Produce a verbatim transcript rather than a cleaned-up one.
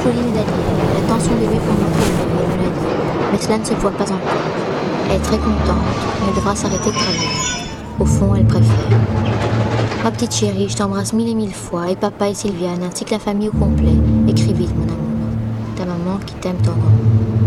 jolie Dahlia. Elle attend son bébé pour nous prévenir, elle me l'a dit. Mais cela ne se voit pas encore. Elle est très contente, mais elle devra s'arrêter de travailler. Au fond, elle préfère. Ma petite chérie, je t'embrasse mille et mille fois, et papa et Sylviane, ainsi que la famille au complet. Écris vite, mon amour. Ta maman qui t'aime tendrement.